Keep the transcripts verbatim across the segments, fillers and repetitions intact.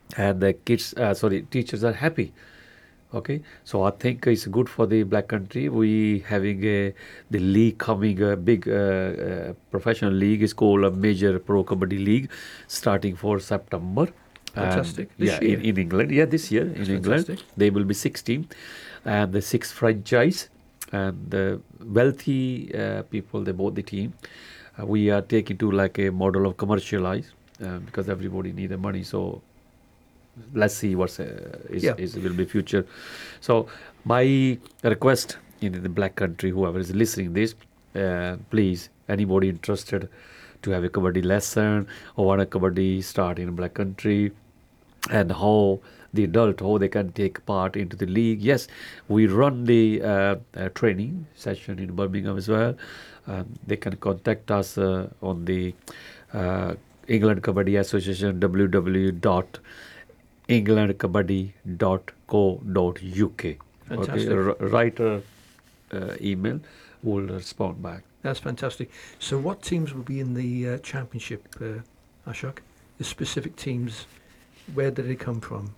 and the kids, uh, sorry, teachers are happy. Okay, so I think it's good for the black country. We having a the league coming, a big uh, uh, professional league is called a Major Pro Kabaddi League, starting for September, and Fantastic. yeah, This in, year. in England, yeah, this year That's in England fantastic. they will be sixteen, and the six franchise, and the wealthy uh, people they bought the team. Uh, we are taking to like a model of commercialize uh, because everybody need the money, so let's see what's uh, is Yeah. is will be future. So my request in the black country, whoever is listening this, uh, please, anybody interested to have a kabaddi lesson or want a kabaddi start in black country, and how the adult how they can take part into the league. Yes, we run the uh, uh, training session in Birmingham as well. Um, they can contact us uh, on the uh, England Kabaddi Association, w w w dot england kabaddi dot co dot u k. Okay, Fantastic. R- write a uh, email, we'll respond back. That's fantastic. So, what teams will be in the uh, championship, uh, Ashok? The specific teams, where did they come from?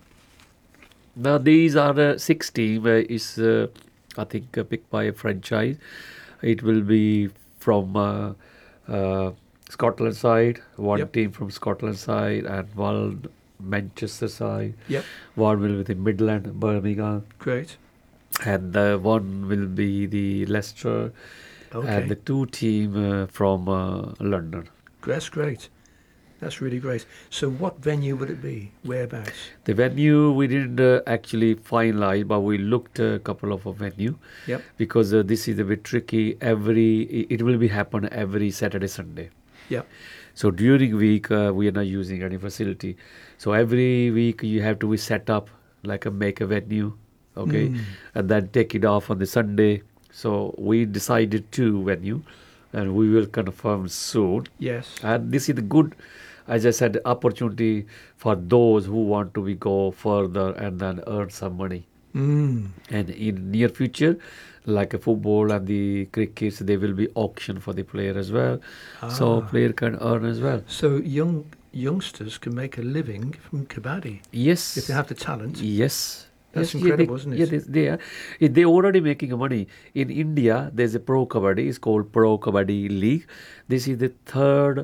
Now these are uh, six team. Uh, is uh, I think uh, picked by a franchise. It will be from uh, uh, Scotland side, one Yep. team from Scotland side, and one Manchester side. Yep. One will be the Midland, Birmingham, Great. and uh, one will be the Leicester, and Okay. the two team uh, from uh, London. That's great. That's really great. So, what venue would it be? Whereabouts? The venue we didn't uh, actually finalize, but we looked a couple of a venue Yep. because uh, this is a bit tricky. Every it will be happen every Saturday, Sunday. Yep. So during week uh, we are not using any facility. So every week you have to be set up like a make a venue, okay, Mm. and then take it off on the Sunday. So we decided two venue, and we will confirm soon. Yes. And this is the good, as I said, opportunity for those who want to be go further and then earn some money. Mm. And in near future, like a football and the crickets, there will be auction for the player as well, so Ah. player can earn as well. So, young youngsters can make a living from kabaddi Yes, if they have the talent. yes. That's Yes, yeah, they, incredible, isn't yeah, it? they, they are. Yeah, they already making money in India. There's a pro kabaddi. It's called Pro Kabaddi League. This is the third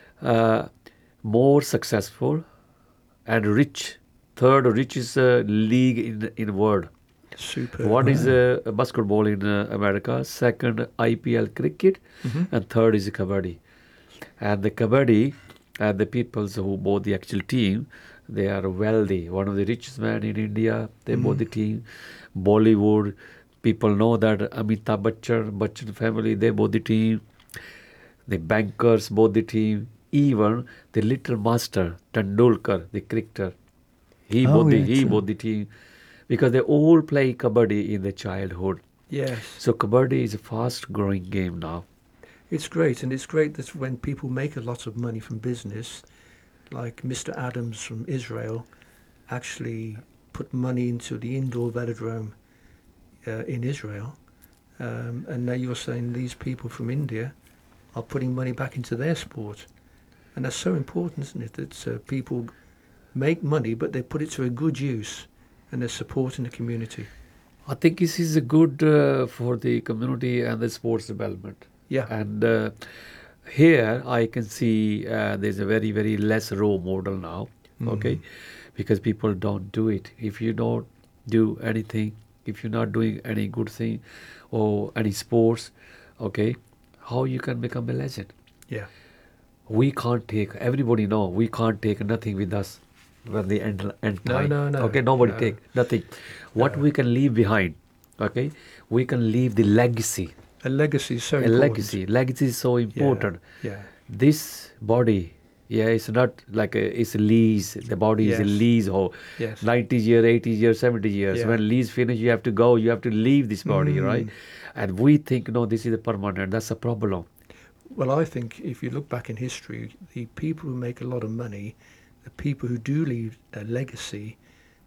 uh, more successful and rich, third richest uh, league in in world. Super. One is Wow. uh, basketball in uh, America, second I P L cricket, Hmm. and third is kabaddi. And the kabaddi and the people who bought the actual team, they are wealthy. One of the richest man in India, they bought Mm. the team. Bollywood, people know that Amitabh Bachchan, Bachchan family, they bought the team. The bankers bought the team. Even the little master Tendulkar, the cricketer, he Oh, bought the yeah, he true. bought the team because they all play kabaddi in their childhood. Yes. So kabaddi is a fast growing game now. It's great, and it's great that when people make a lot of money from business, like Mister Adams from Israel, actually put money into the indoor velodrome uh, in Israel, um, and now you're saying these people from India are putting money back into their sport, and that's so important, isn't it? That uh, people make money, but they put it to a good use, and they're supporting the community. I think this is a good uh, for the community and the sports development. Yeah. And uh, here I can see uh, there's a very very less role model now. Okay, Mhm. because people don't do it. If you don't do anything, if you're not doing any good thing or any sports, okay, how you can become a legend? Yeah. We can't take, everybody know we can't take nothing with us when the end end No, time. no, no, Okay, nobody no, take nothing. What no. we can leave behind, okay, we can leave the legacy. A legacy is so A important. legacy, legacy is so Yeah. important. Yeah. This body, yeah, it's not like a, it's a lease. The body is a Yes. lease. Oh, Yes. ninety year, eighty years, seventy years. Yeah. When lease finish, you have to go. You have to leave this body, right? Mm. And we think no, this is a permanent. That's a problem. Well, I think if you look back in history, the people who make a lot of money, the people who do leave a legacy,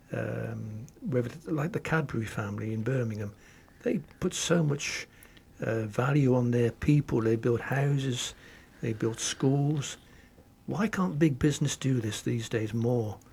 um, whether it's like the Cadbury family in Birmingham, they put so much uh, value on their people. They build houses, they build schools. Why can't big business do this these days more?